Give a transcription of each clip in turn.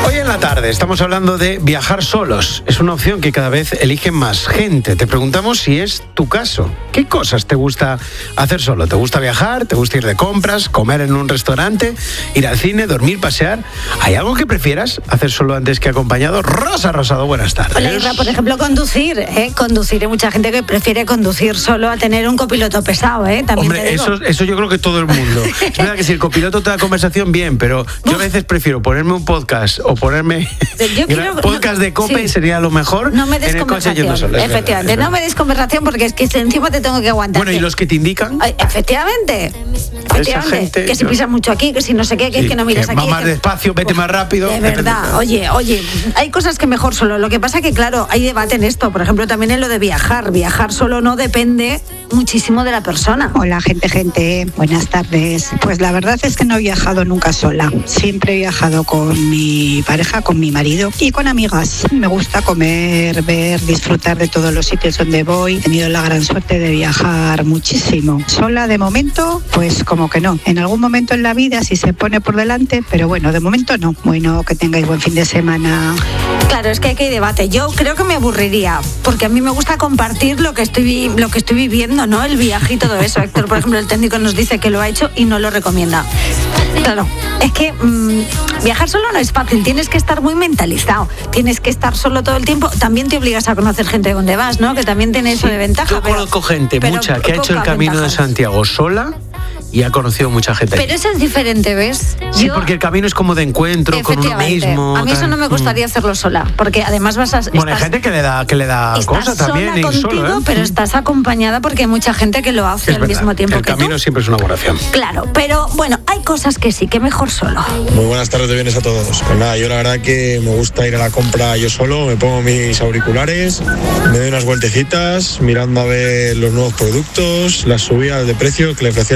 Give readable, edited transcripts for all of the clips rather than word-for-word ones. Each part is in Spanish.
Hoy en la tarde estamos hablando de viajar solos. Es una opción que cada vez eligen más gente. Te preguntamos si es tu caso. ¿Qué cosas te gusta hacer solo? ¿Te gusta viajar? ¿Te gusta ir de compras? ¿Comer en un restaurante? ¿Ir al cine? ¿Dormir? ¿Pasear? ¿Hay algo que prefieras hacer solo antes que acompañado? Rosa Rosado, buenas tardes. Hola, Isra, por ejemplo, conducir. Conducir, hay mucha gente que prefiere conducir solo a tener un copiloto pesado. También. Hombre, eso yo creo que todo el mundo. Es verdad que si el copiloto te da conversación, bien, pero yo a veces prefiero ponerme un podcast o ponerme podcast de COPE, sí, sería lo mejor. No me des conversación. Efectivamente, no me des conversación porque es que encima te tengo que aguantar. Bueno, ¿y los que te indican? Efectivamente. Esa gente, que si pisas mucho aquí, que si no sé qué, que, sí, que no miras que aquí. Va más despacio, vete más rápido. De verdad, oye, hay cosas que mejor solo. Lo que pasa que, claro, hay debate en esto. Por ejemplo, también en lo de viajar. Viajar solo no depende muchísimo de la persona. Hola, gente. Buenas tardes. Pues la verdad es que no he viajado nunca sola. Siempre he viajado con mi pareja, con mi marido y con amigas. Me gusta comer, ver, disfrutar de todos los sitios donde voy. He tenido la gran suerte de viajar muchísimo. Sola de momento, pues como que no. En algún momento en la vida sí se pone por delante, pero bueno, de momento no. Bueno, que tengáis buen fin de semana. Claro, es que aquí hay debate. Yo creo que me aburriría, porque a mí me gusta compartir lo que estoy viviendo, ¿no? El viaje y todo eso. Héctor, por ejemplo, el técnico nos dice que lo ha hecho y no lo recomienda. Claro, es que viajar solo no es fácil, tienes que estar muy mentalizado, tienes que estar solo todo el tiempo, también te obligas a conocer gente donde vas, ¿no? Que también tiene eso de ventaja. Yo conozco gente, mucha, que ha hecho el Camino de Santiago sola y ha conocido mucha gente. Pero eso es diferente, ¿ves? Sí, porque el camino es como de encuentro con uno mismo. A mí eso no me gustaría hacerlo sola, porque además vas a... Bueno, hay gente que le da cosa también ir solo, pero estás acompañada porque hay mucha gente que lo hace al mismo tiempo que tú. El camino siempre es una buena opción. Claro, pero bueno, hay cosas que sí, que mejor solo. Muy buenas tardes de viernes a todos. Pues nada, yo la verdad que me gusta ir a la compra yo solo, me pongo mis auriculares, me doy unas vueltecitas, mirando a ver los nuevos productos, las subidas de precio, que la inflación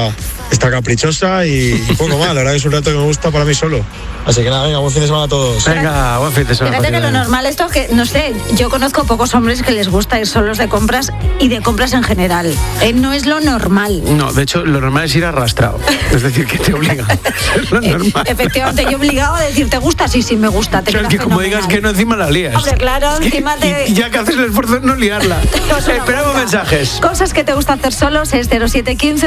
está caprichosa y poco más. La verdad que es un rato que me gusta para mí solo. Así que nada, venga, buen fin de semana a todos. Venga, buen fin de semana. Fíjate que lo normal esto es que, no sé, yo conozco pocos hombres que les gusta ir solos de compras y de compras en general. No es lo normal. No, de hecho, lo normal es ir arrastrado. Es decir, que te obligan. Es lo normal. Efectivamente, yo obligado a decir, ¿te gusta? Sí, me gusta. Te queda que como digas que no, encima la lías. Hombre, claro, encima y ya que haces el esfuerzo de no liarla. Esperamos mensajes. Cosas que te gusta hacer solos es 0715